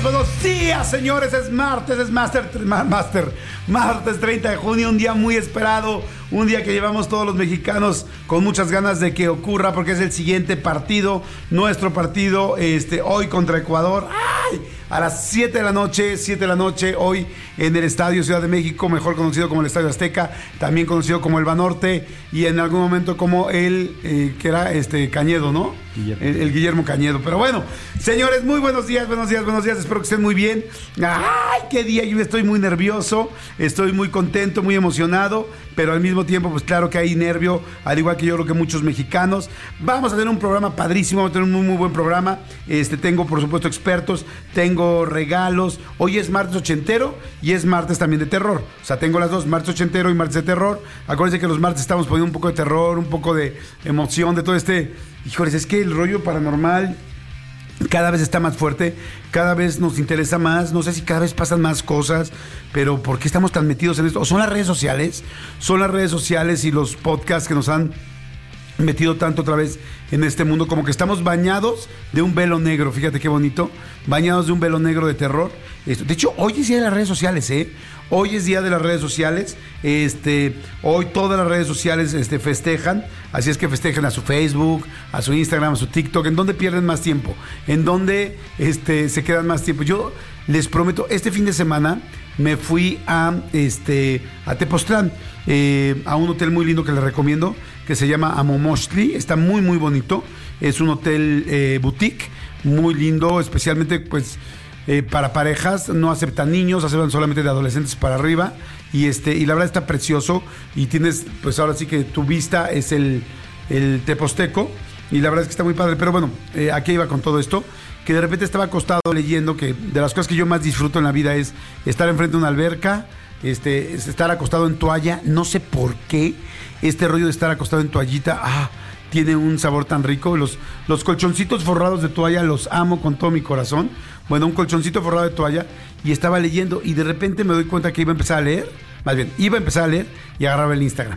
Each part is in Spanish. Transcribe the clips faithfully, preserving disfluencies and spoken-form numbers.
días, buenos días, señores. Es martes, es Master, Master, martes treinta de junio, un día muy esperado, un día que llevamos todos los mexicanos con muchas ganas de que ocurra, porque es el siguiente partido, nuestro partido, este, hoy contra Ecuador. ¡Ay! A las siete de la noche, siete de la noche, hoy en el Estadio Ciudad de México, mejor conocido como el Estadio Azteca, también conocido como el Banorte, y en algún momento como el, eh, que era este Cañedo, ¿no? Guillermo. El, el Guillermo Cañedo. Pero bueno, señores, muy buenos días, buenos días, buenos días, espero que estén muy bien. ¡Ay, qué día! Yo estoy muy nervioso, estoy muy contento, muy emocionado, pero al mismo tiempo, pues claro que hay nervio, al igual que yo creo que muchos mexicanos. Vamos a tener un programa padrísimo, vamos a tener un muy, muy buen programa. Este, tengo, por supuesto, expertos, tengo regalos. Hoy es martes ochentero y es martes también de terror. O sea, tengo las dos, martes ochentero y martes de terror. Acuérdense que los martes estamos poniendo un poco de terror, un poco de emoción, de todo este... Híjoles, es que el rollo paranormal cada vez está más fuerte, cada vez nos interesa más, no sé si cada vez pasan más cosas, pero ¿por qué estamos tan metidos en esto? ¿O son las redes sociales? Son las redes sociales y los podcasts que nos han metido tanto otra vez en este mundo, como que estamos bañados de un velo negro, fíjate qué bonito, bañados de un velo negro de terror. De hecho, hoy es día de las redes sociales, ¿eh? Hoy es día de las redes sociales, este, hoy todas las redes sociales este, festejan, así es que festejen a su Facebook, a su Instagram, a su TikTok. ¿En dónde pierden más tiempo? ¿En dónde este, se quedan más tiempo? Yo les prometo, este fin de semana me fui a, este, a Tepoztlán, eh, a un hotel muy lindo que les recomiendo, que se llama Amomochtli, está muy muy bonito, es un hotel eh, boutique, muy lindo, especialmente pues eh, para parejas, no aceptan niños, aceptan solamente de adolescentes para arriba, y este y la verdad está precioso, y tienes, pues ahora sí que tu vista es el, el Teposteco, y la verdad es que está muy padre. Pero bueno, eh, ¿a qué iba con todo esto? Que de repente estaba acostado leyendo que de las cosas que yo más disfruto en la vida es estar enfrente de una alberca, este, estar acostado en toalla. No sé por qué este rollo de estar acostado en toallita, ah, tiene un sabor tan rico. Los, los colchoncitos forrados de toalla los amo con todo mi corazón. Bueno, un colchoncito forrado de toalla, y estaba leyendo y de repente me doy cuenta que iba a empezar a leer, más bien, iba a empezar a leer y agarraba el Instagram.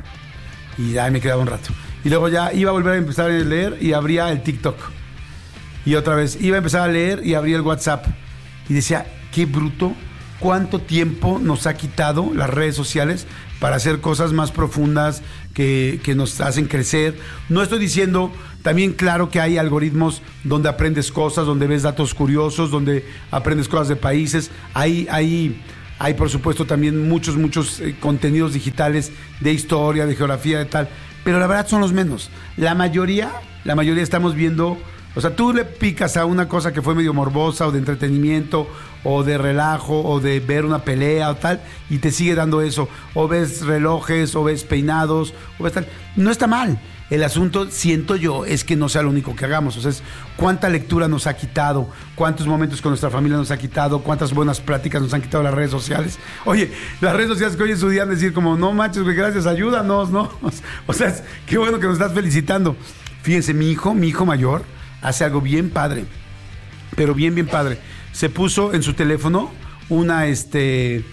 Y ya me quedaba un rato. Y luego ya iba a volver a empezar a leer y abría el TikTok. Y otra vez iba a empezar a leer y abría el WhatsApp. Y decía, qué bruto, cuánto tiempo nos ha quitado las redes sociales para hacer cosas más profundas que, que nos hacen crecer. No estoy diciendo, también claro que hay algoritmos donde aprendes cosas, donde ves datos curiosos, donde aprendes cosas de países. Hay, hay, hay por supuesto también muchos, muchos eh, contenidos digitales de historia, de geografía, de tal. Pero la verdad son los menos. La mayoría, la mayoría estamos viendo... O sea, tú le picas a una cosa que fue medio morbosa o de entretenimiento o de relajo o de ver una pelea o tal, y te sigue dando eso. O ves relojes o ves peinados o ves tal. No está mal. El asunto, siento yo, es que no sea lo único que hagamos. O sea, es cuánta lectura nos ha quitado, cuántos momentos con nuestra familia nos ha quitado, cuántas buenas pláticas nos han quitado las redes sociales. Oye, las redes sociales que hoy en su día decir como, no manches, güey, gracias, ayúdanos, ¿no? O sea, es, qué bueno que nos estás felicitando. Fíjense, mi hijo, mi hijo mayor hace algo bien padre, pero bien, bien padre. Se puso en su teléfono una, este,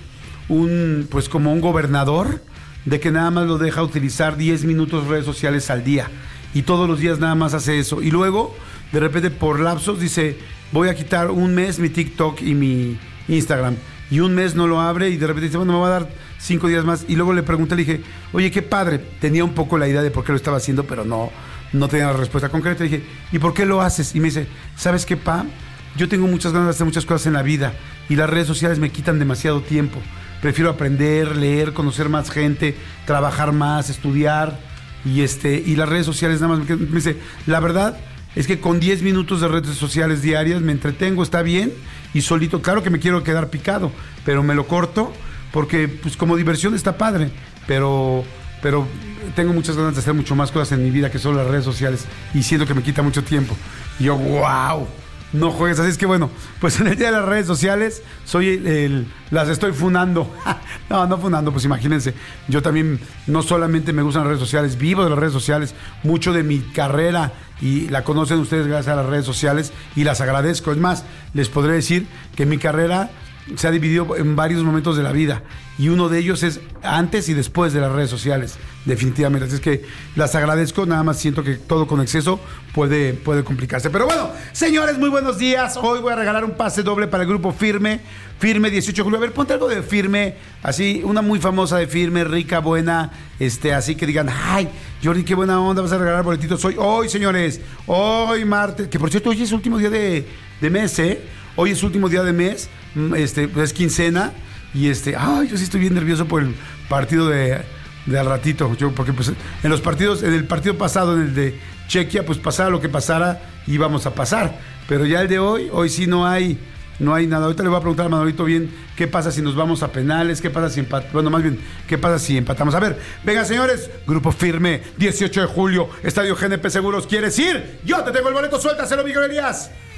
un, pues como un gobernador, de que nada más lo deja utilizar diez minutos redes sociales al día. Y todos los días nada más hace eso. Y luego, de repente, por lapsos, dice, voy a quitar un mes mi TikTok y mi Instagram. Y un mes no lo abre y de repente dice, bueno, me va a dar cinco días más. Y luego le pregunté, le dije, oye, qué padre. Tenía un poco la idea de por qué lo estaba haciendo, pero no... No tenía la respuesta concreta. Le dije, ¿y por qué lo haces? Y me dice, ¿sabes qué, pa? Yo tengo muchas ganas de hacer muchas cosas en la vida y las redes sociales me quitan demasiado tiempo. Prefiero aprender, leer, conocer más gente, trabajar más, estudiar. Y este y las redes sociales nada más me, me dice, la verdad es que con diez minutos de redes sociales diarias me entretengo, está bien, y solito, claro que me quiero quedar picado, pero me lo corto porque pues como diversión está padre, pero... pero tengo muchas ganas de hacer mucho más cosas en mi vida que solo las redes sociales, y siento que me quita mucho tiempo. Y yo, wow, no juegues. Así es que bueno, pues en el día de las redes sociales soy el, el, las estoy funando. No, no funando, pues imagínense. Yo también no solamente me gustan las redes sociales, vivo de las redes sociales. Mucho de mi carrera y la conocen ustedes gracias a las redes sociales y las agradezco. Es más, les podré decir que mi carrera se ha dividido en varios momentos de la vida y uno de ellos es antes y después de las redes sociales, definitivamente. Así es que las agradezco, nada más siento que todo con exceso puede, puede complicarse. Pero bueno, señores, muy buenos días. Hoy voy a regalar un pase doble para el grupo Firme, Firme dieciocho de julio. A ver, ponte algo de Firme, así, una muy famosa de Firme, rica, buena, este, así que digan, ay, Jordi, qué buena onda, vas a regalar boletitos hoy, hoy, señores, hoy martes, que por cierto, hoy es el último día de, de mes, ¿eh? Hoy es último día de mes, este, es quincena, y este, ay, yo sí estoy bien nervioso por el partido de, de al ratito, yo, porque pues en los partidos, en el partido pasado, en el de Chequia, pues pasara lo que pasara, íbamos a pasar, pero ya el de hoy, hoy sí no hay, no hay nada. Ahorita le voy a preguntar a Manolito bien qué pasa si nos vamos a penales, qué pasa si empatamos, bueno, más bien, qué pasa si empatamos. A ver, venga, señores, Grupo Firme, dieciocho de julio, Estadio G N P Seguros, ¿quieres ir? Yo te tengo el boleto, suéltaselo, Miguel Elías.